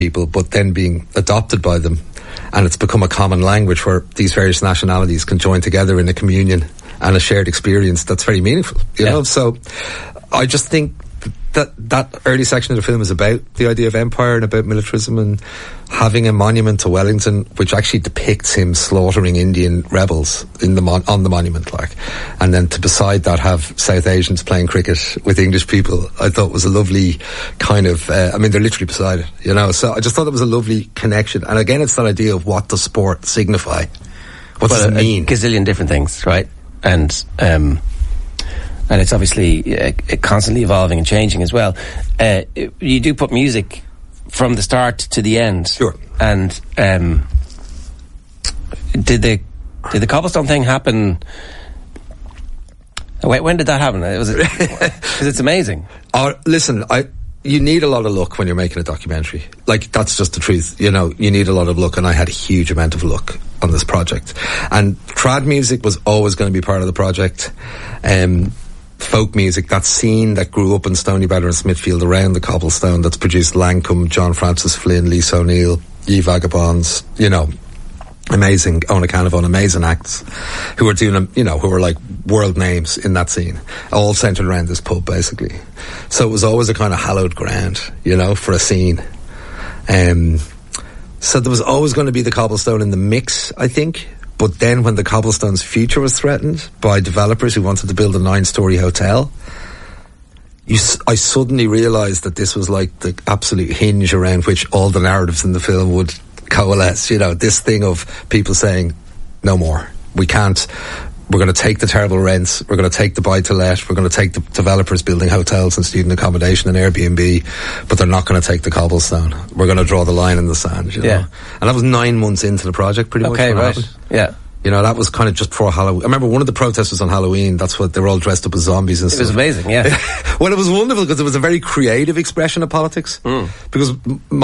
people, but then being adopted by them, and it's become a common language where these various nationalities can join together in a communion and a shared experience that's very meaningful, you know. So I just think that early section of the film is about the idea of empire and about militarism, and having a monument to Wellington which actually depicts him slaughtering Indian rebels in on the monument, like, and then to beside that have South Asians playing cricket with English people, I thought was a lovely kind of I mean, they're literally beside it, you know. So I just thought it was a lovely connection. And again, it's that idea of what does sport signify, what does it mean? A gazillion different things, right? And it's obviously constantly evolving and changing as well. You do put music from the start to the end. Sure. And did the Cobblestone thing happen? Wait, when did that happen? Because it's amazing. Listen, you need a lot of luck when you're making a documentary. Like, that's just the truth. You know, you need a lot of luck, and I had a huge amount of luck on this project. And trad music was always going to be part of the project. Folk music, that scene that grew up in Stoneybatter and Smithfield around the Cobblestone, that's produced Lancome, John Francis Flynn, Lisa O'Neill, Ye Vagabonds, you know, amazing, Ona Canavan, amazing acts who are doing, you know, who are like world names in that scene, all centred around this pub basically. So it was always a kind of hallowed ground, you know, for a scene. So there was always going to be the Cobblestone in the mix, I think. But then when the Cobblestone's future was threatened by developers who wanted to build a 9-story hotel, I suddenly realised that this was like the absolute hinge around which all the narratives in the film would coalesce. You know, this thing of people saying, no more. We can't. We're going to take the terrible rents. We're going to take the buy-to-let. We're going to take the developers building hotels and student accommodation and Airbnb, but they're not going to take the Cobblestone. We're going to draw the line in the sand, you know? Yeah. And that was 9 months into the project, pretty much. Okay, right. Happened. Yeah. You know, that was kind of just before Halloween. I remember one of the protests was on Halloween. That's what they were all dressed up as zombies and stuff. It was amazing, yeah. Well, it was wonderful because it was a very creative expression of politics. Because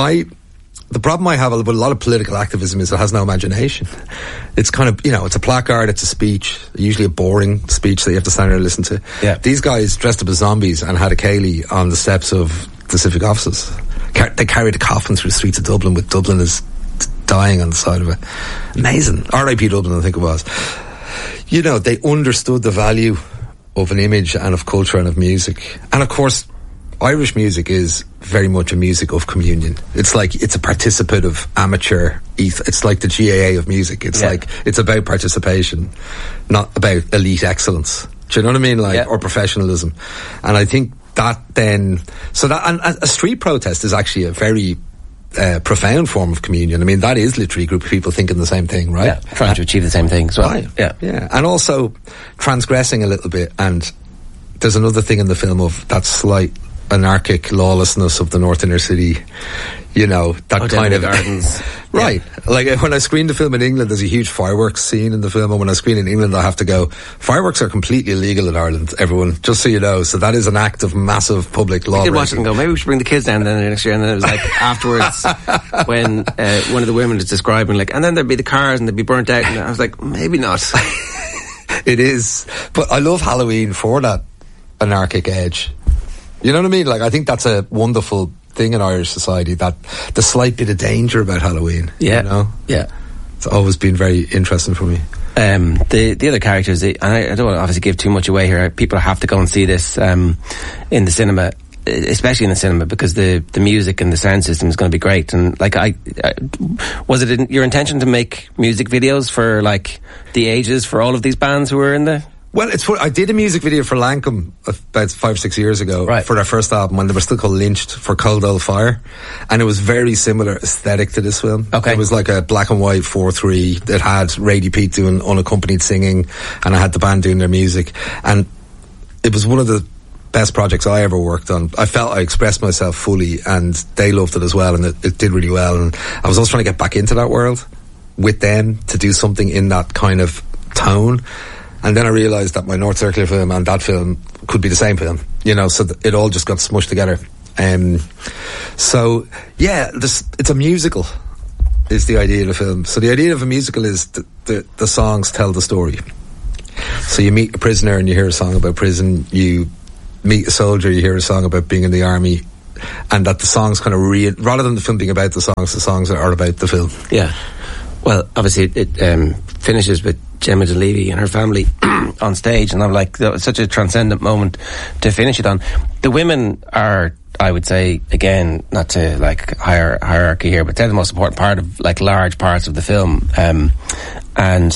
the problem I have with a lot of political activism is it has no imagination. It's kind of, you know, it's a placard, it's a speech, usually a boring speech that you have to stand there and listen to. Yeah. These guys dressed up as zombies and had a ceilidh on the steps of the civic offices. They carried a coffin through the streets of Dublin with Dubliners dying on the side of it. Amazing. R.I.P. Dublin, I think it was. You know, they understood the value of an image and of culture and of music. And of course, Irish music is very much a music of communion. It's like, it's a participative amateur it's like the GAA of music. It's like, it's about participation, not about elite excellence. Do you know what I mean? Like, or professionalism. And I think that then, so that, and a street protest is actually a very profound form of communion. I mean, that is literally a group of people thinking the same thing, right? Yeah, trying to achieve the same thing as well. Right. Yeah. And also transgressing a little bit. And there's another thing in the film of that slight anarchic lawlessness of the North Inner City, you know, that kind of gardens. Right. Like when I screened the film in England, there's a huge fireworks scene in the film, and when I screen in England I have to go, fireworks are completely illegal in Ireland, everyone, just so you know. So that is an act of massive public law. I did watch it and go, maybe we should bring the kids down then next year. And then it was like afterwards when one of the women was describing, like, and then there'd be the cars and they'd be burnt out, and I was like, maybe not. It is, but I love Halloween for that anarchic edge. You know what I mean? Like, I think that's a wonderful thing in Irish society, that the slight bit of danger about Halloween. Yeah. You know? Yeah. It's always been very interesting for me. The other characters, and I don't want to obviously give too much away here. People have to go and see this in the cinema, especially in the cinema, because the music and the sound system is going to be great. And like, was it your intention to make music videos for like the ages for all of these bands who were in the? Well, I did a music video for Lancome about 5 or 6 years ago, right, for their first album when they were still called Lynched, for Cold Old Fire, and it was very similar aesthetic to this film. Okay. It was like a black and white 4:3. It had Rady Pete doing unaccompanied singing, and I had the band doing their music, and it was one of the best projects I ever worked on. I felt I expressed myself fully, and they loved it as well, and it did really well. And I was also trying to get back into that world with them to do something in that kind of tone. And then I realised that my North Circular film and that film could be the same film, you know, so it all just got smushed together. So, yeah, it's a musical, is the idea of the film. So the idea of a musical is the songs tell the story. So you meet a prisoner and you hear a song about prison, you meet a soldier, you hear a song about being in the army, and that the songs kind of rather than the film being about the songs are about the film. Yeah. Well, obviously it finishes with Gemma Dunleavy and her family on stage, and I'm like, that was such a transcendent moment to finish it on. The women are, I would say, again, not to like hierarchy here, but they're the most important part of like large parts of the film, and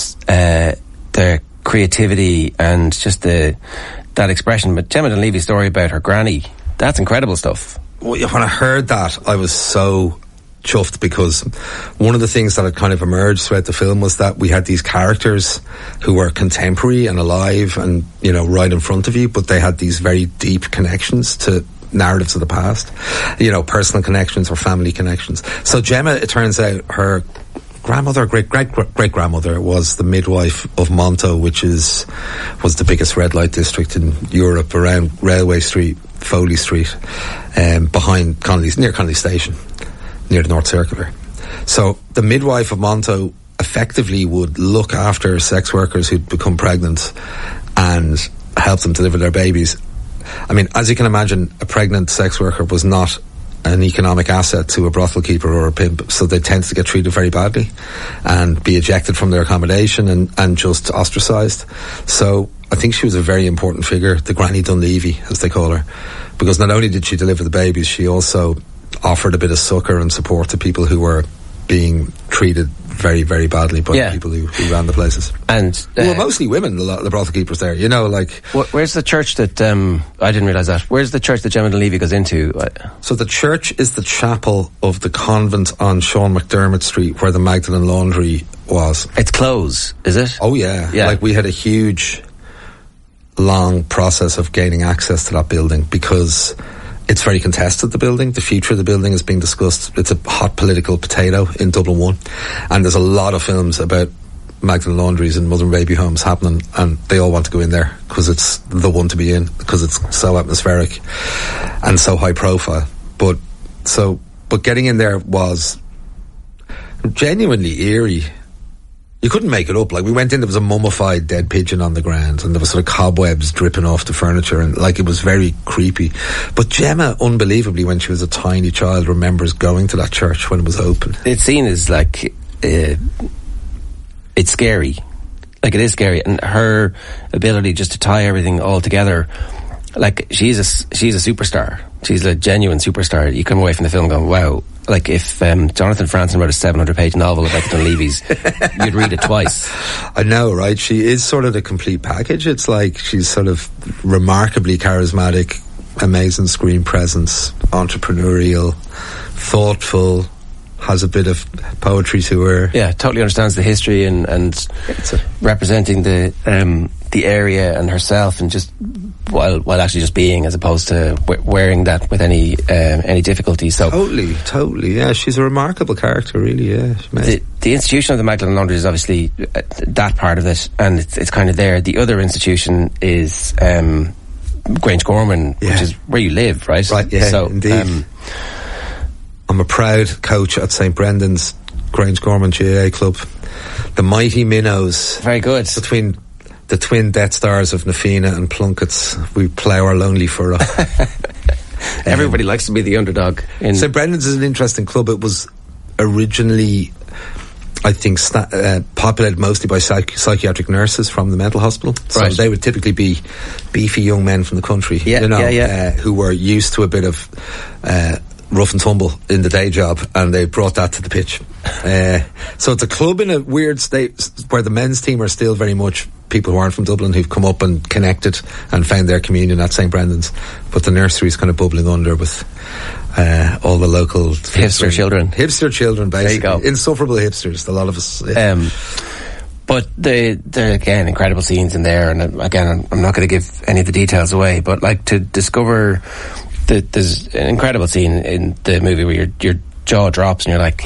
their creativity and just that expression. But Gemma Dunleavy's story about her granny, that's incredible stuff. Well, when I heard that, I was so chuffed, because one of the things that had kind of emerged throughout the film was that we had these characters who were contemporary and alive and, you know, right in front of you, but they had these very deep connections to narratives of the past, you know, personal connections or family connections. So Gemma, it turns out, her grandmother, great grandmother, was the midwife of Monto, which was the biggest red light district in Europe, around Railway Street, Foley Street, behind near Connolly Station, near the North Circular. So the midwife of Monto effectively would look after sex workers who'd become pregnant and help them deliver their babies. I mean, as you can imagine, a pregnant sex worker was not an economic asset to a brothel keeper or a pimp, so they tend to get treated very badly and be ejected from their accommodation and just ostracised. So I think she was a very important figure, the Granny Dunleavy, as they call her, because not only did she deliver the babies, she also offered a bit of succour and support to people who were being treated very, very badly by people who ran the places. And well, mostly women, a lot of the brothel keepers there, you know, like... Where's the church that... I didn't realise that. Where's the church that Gemma Dunleavy goes into? So the church is the chapel of the convent on Sean McDermott Street, where the Magdalen Laundry was. It's closed, is it? Oh, yeah. Like, we had a huge, long process of gaining access to that building, because... it's very contested, the building. The future of the building is being discussed. It's a hot political potato in Dublin 1. And there's a lot of films about Magdalen Laundries and mother and baby homes happening, and they all want to go in there because it's the one to be in, because it's so atmospheric and so high profile. But getting in there was genuinely eerie. You couldn't make it up. Like, we went in, there was a mummified dead pigeon on the ground, and there was sort of cobwebs dripping off the furniture, and like, it was very creepy. But Gemma, unbelievably, when she was a tiny child, remembers going to that church when it was open. It's seen as like it's scary. Like, it is scary, and her ability just to tie everything all together, like, she's a superstar. She's a genuine superstar. You come away from the film going, wow. Like, if Jonathan Franzen wrote a 700-page novel about the Dunleavys, you'd read it twice. I know, right? She is sort of the complete package. It's like, she's sort of remarkably charismatic, amazing screen presence, entrepreneurial, thoughtful, has a bit of poetry to her. Yeah, totally understands the history and representing the area and herself, and just while actually just being, as opposed to wearing that with any difficulty. So totally, yeah, she's a remarkable character, really. Yeah, the institution of the Magdalen Laundry is obviously that part of it, and it's kind of there. The other institution is Grange Gorman, which is where you live, right? Right, yeah, so, indeed. I'm a proud coach at St Brendan's Grange Gorman GAA club. The mighty minnows. Very good. Between the twin Death Stars of Nafina and Plunkett's, we plough our lonely furrow. Everybody likes to be the underdog. St Brendan's is an interesting club. It was originally, I think, populated mostly by psychiatric nurses from the mental hospital. So they would typically be beefy young men from the country, who were used to a bit of rough and tumble in the day job, and they brought that to the pitch. So it's a club in a weird state where the men's team are still very much people who aren't from Dublin, who've come up and connected and found their communion at St Brendan's, but the nursery's kind of bubbling under with all the local hipster children, basically. There you go. Insufferable hipsters, a lot of us. But there are, again, incredible scenes in there, and again, I'm not going to give any of the details away, but like, to discover there's an incredible scene in the movie where your jaw drops and you're like,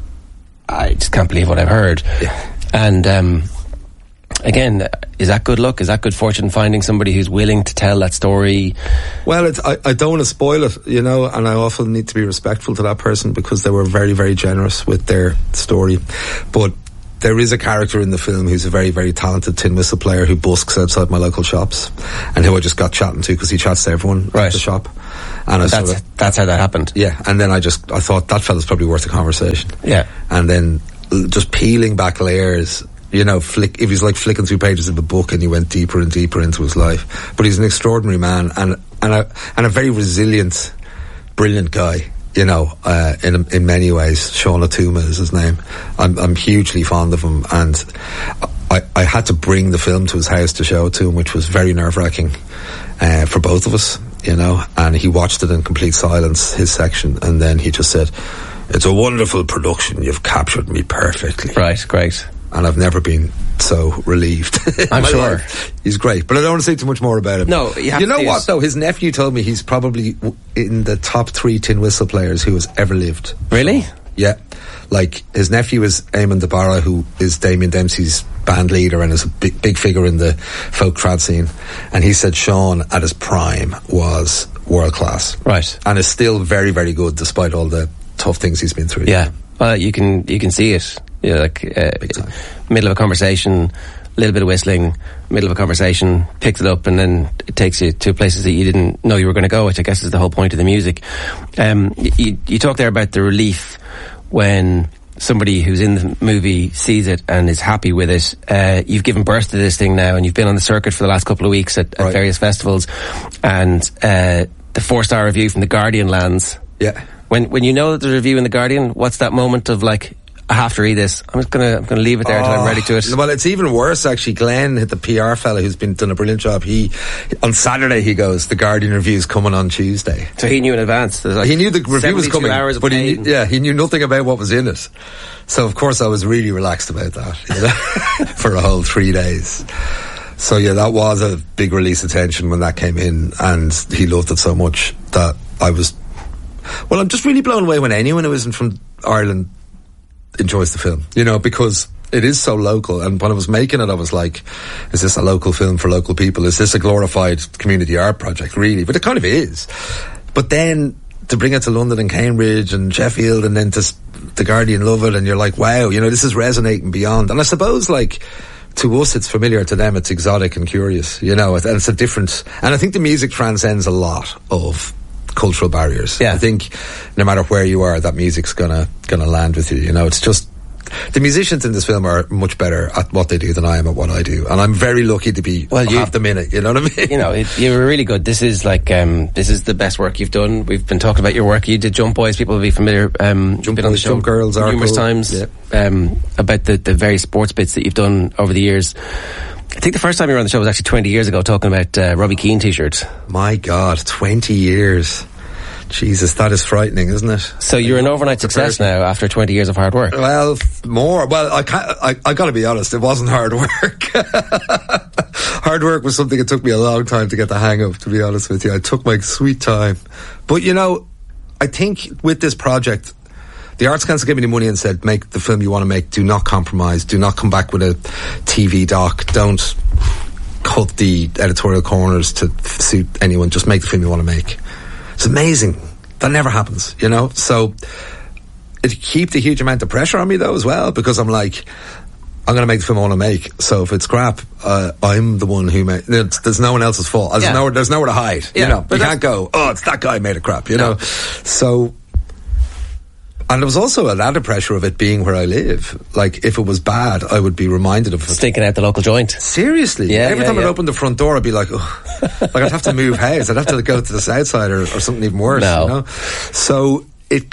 I just can't believe what I've heard. Yeah. And again, is that good luck? Is that good fortune, finding somebody who's willing to tell that story? Well, I don't want to spoil it, you know, and I often need to be respectful to that person, because they were very, very generous with their story. But there is a character in the film who's a very, very talented tin whistle player who busks outside my local shops, and who I just got chatting to because he chats to everyone at the shop. And that's how that happened. Yeah, and then I thought that fella's probably worth a conversation. Yeah, and then just peeling back layers. You know, if he's like flicking through pages of a book, and he went deeper and deeper into his life. But he's an extraordinary man and a very resilient, brilliant guy. You know, in many ways, Sean Atuma is his name. I'm hugely fond of him, and I had to bring the film to his house to show it to him, which was very nerve-wracking for both of us. You know, and he watched it in complete silence, his section, and then he just said, "It's a wonderful production. You've captured me perfectly." Right, great. And I've never been so relieved. I'm sure. He's great. But I don't want to say too much more about him. No, you know what, though? His nephew told me he's probably in the top 3 tin whistle players who has ever lived. Really? So, yeah. Like, his nephew is Eamon DeBarra, who is Damien Dempsey's band leader and is a big figure in the folk trad scene. And he said Sean, at his prime, was world class. Right. And is still very, very good, despite all the tough things he's been through. Yeah. Well, you can see it. You know, like middle of a conversation, a little bit of whistling, middle of a conversation, picks it up, and then it takes you to places that you didn't know you were going to go, which I guess is the whole point of the music. You talk there about the relief when somebody who's in the movie sees it and is happy with it. You've given birth to this thing now, and you've been on the circuit for the last couple of weeks at various festivals, and the 4-star review from The Guardian lands. Yeah. When you know that there's a review in The Guardian, what's that moment of like, I have to read this. I'm gonna leave it there until I'm ready to it. Well, it's even worse actually. Glenn, the PR fella who's done a brilliant job, on Saturday he goes, The Guardian review's coming on Tuesday. So he knew in advance. Like he knew the review was coming, but he knew nothing about what was in it. So of course I was really relaxed about that, you know, for a whole 3 days. So yeah, that was a big release of tension when that came in, and he loved it so much that I'm just really blown away when anyone who isn't from Ireland enjoys the film, you know, because it is so local. And when I was making it, I was like, is this a local film for local people? Is this a glorified community art project, really? But it kind of is. But then to bring it to London and Cambridge and Sheffield, and then to The Guardian love it, and you're like, wow, you know, this is resonating beyond. And I suppose, like, to us it's familiar, to them it's exotic and curious, you know, and it's a different, and I think the music transcends a lot of cultural barriers. Yeah. I think no matter where you are, that music's gonna land with you. You know, it's just the musicians in this film are much better at what they do than I am at what I do, and I'm very lucky to be half the minute. You know what I mean? You know, you were really good. This is like this is the best work you've done. We've been talking about your work. You did Jump Boys. People will be familiar. Jump Boys, Jump Girls, numerous times. Yeah. About the various sports bits that you've done over the years. I think the first time you were on the show was actually 20 years ago, talking about Robbie Keane t-shirts. My God, 20 years. Jesus, that is frightening, isn't it? So you're an overnight success now after 20 years of hard work. Well, more. Well, I got to be honest, it wasn't hard work. Hard work was something it took me a long time to get the hang of, to be honest with you. I took my sweet time. But, you know, I think with this project, the Arts Council gave me the money and said, make the film you want to make, do not compromise, do not come back with a TV doc, don't cut the editorial corners to suit anyone, just make the film you want to make. It's amazing. That never happens, you know? So it kept a huge amount of pressure on me though as well, because I'm like, I'm going to make the film I want to make. So if it's crap, I'm the one who made it. There's no one else's fault. There's nowhere to hide, you know? You can't go, oh, it's that guy made it crap, you know? So... And there was also a lot of pressure of it being where I live. Like, if it was bad, I would be reminded of it. Stinking out the local joint. Seriously. Every time I'd open the front door, I'd be like, oh. Like, I'd have to move house. I'd have to go to the south side or something even worse, you know? So,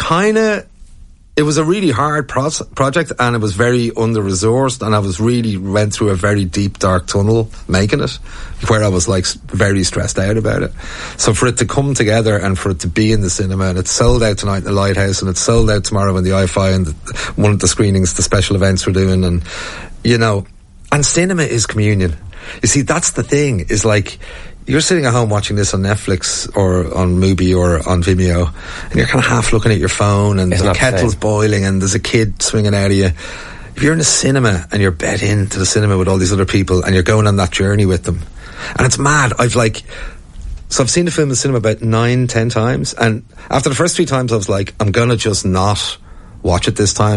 it was a really hard project, and it was very under-resourced, and I went through a very deep, dark tunnel making it, where I was like very stressed out about it. So for it to come together and for it to be in the cinema, and it's sold out tonight in the Lighthouse, and it's sold out tomorrow in the IFI and one of the screenings, the special events we're doing, and, you know, and cinema is communion. You see, that's the thing, is like, you're sitting at home watching this on Netflix or on Mubi or on Vimeo, and you're kind of half looking at your phone, and the kettle's boiling, and there's a kid swinging out of you. If you're in a cinema and you're bed into the cinema with all these other people, and you're going on that journey with them, and it's mad. I've seen the film in the cinema about 9-10 times, and after the first 3 times I was like, I'm gonna just not watch it this time,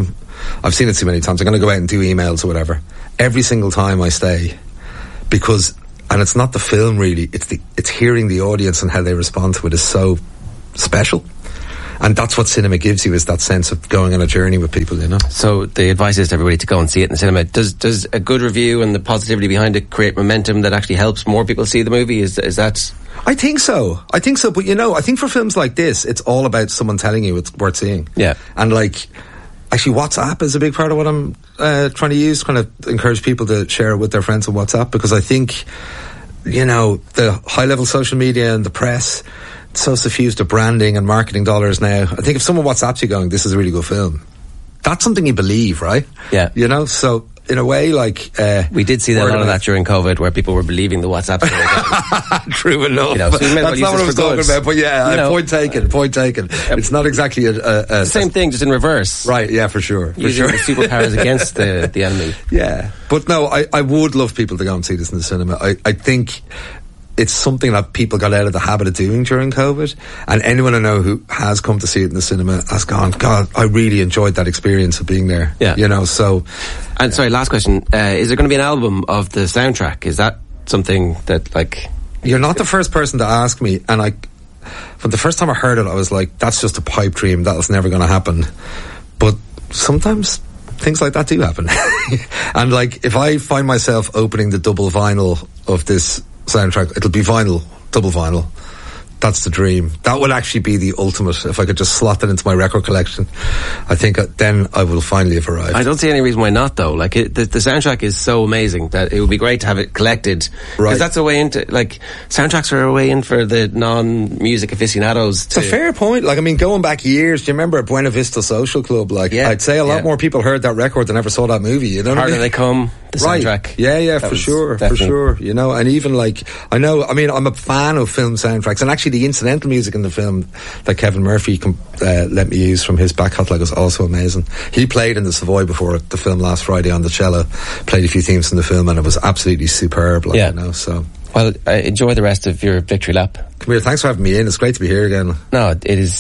I've seen it too many times. I'm going to go out and do emails or whatever. Every single time I stay, because, and it's not the film really, it's hearing the audience and how they respond to it is so special. And that's what cinema gives you, is that sense of going on a journey with people, you know. So the advice is to everybody to go and see it in the cinema. Does a good review and the positivity behind it create momentum that actually helps more people see the movie? Is that... I think so. But you know, I think for films like this, it's all about someone telling you it's worth seeing. Yeah. And like, actually WhatsApp is a big part of what I'm trying to use, kind of encourage people to share it with their friends on WhatsApp, because I think, you know, the high level social media and the press, it's so suffused to branding and marketing dollars now. I think if someone WhatsApps you going, this is a really good film, that's something you believe, right? Yeah. You know, so in a way, like... we did see a lot of that during COVID, where people were believing the WhatsApp story. True enough. You know, so that's not what I was talking about, but yeah, you know, point taken. It's not exactly the same thing, just in reverse. Right, yeah, for sure. Using the superpowers against the enemy. Yeah. But no, I would love people to go and see this in the cinema. I think it's something that people got out of the habit of doing during COVID, and anyone I know who has come to see it in the cinema has gone, God, I really enjoyed that experience of being there. Yeah. You know, so... And sorry, last question. Is there going to be an album of the soundtrack? Is that something that, like... You're not the first person to ask me, and from the first time I heard it, I was like, that's just a pipe dream, that's never going to happen. But sometimes things like that do happen. And like, if I find myself opening the double vinyl of this soundtrack, it'll be vinyl, double vinyl. That's the dream. That would actually be the ultimate. If I could just slot that into my record collection, I think then I will finally have arrived. I don't see any reason why not, though. Like, the soundtrack is so amazing that it would be great to have it collected. Right. Because that's a way into, like, soundtracks are a way in for the non-music aficionados to... It's a fair point. Like, I mean, going back years, do you remember Buena Vista Social Club? Like, yeah, I'd say a lot more people heard that record than ever saw that movie, you know what I mean? Harder They Come, the soundtrack. Yeah, for sure. You know, and even like, I'm a fan of film soundtracks, and actually the incidental music in the film that Kevin Murphy let me use from his back catalogue is also amazing. He played in the Savoy before the film last Friday on the cello, played a few themes in the film, and it was absolutely superb. Like, you know, so. Well, enjoy the rest of your victory lap. Come here, thanks for having me in. It's great to be here again. No, it is.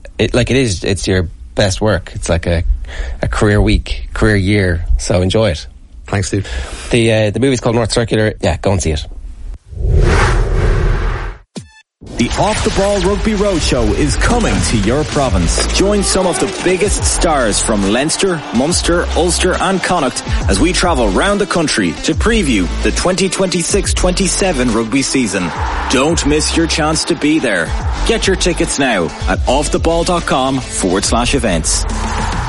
It's your best work. It's like a career week, career year. So enjoy it. Thanks, Steve. The movie's called North Circular. Yeah, go and see it. The Off the Ball Rugby Roadshow is coming to your province. Join some of the biggest stars from Leinster, Munster, Ulster and Connacht as we travel round the country to preview the 2026-27 rugby season. Don't miss your chance to be there. Get your tickets now at offtheball.com/events.